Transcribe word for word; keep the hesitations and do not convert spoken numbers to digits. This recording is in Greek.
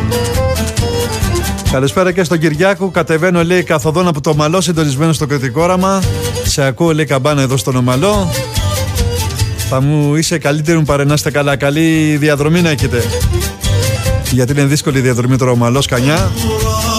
Καλησπέρα και στον Κυριάκο. Κατεβαίνω, λέει, καθοδόν από το Ομαλό, συντονισμένο στο κριτικό όραμα. Σε ακούω, λέει, καμπάνα εδώ στον Ομαλό. Θα μου είσαι καλύτερη μου παρενάστε καλά. Καλή διαδρομή να έχετε. Γιατί είναι δύσκολη η διαδρομή τώρα, Ομαλό, Κανιά.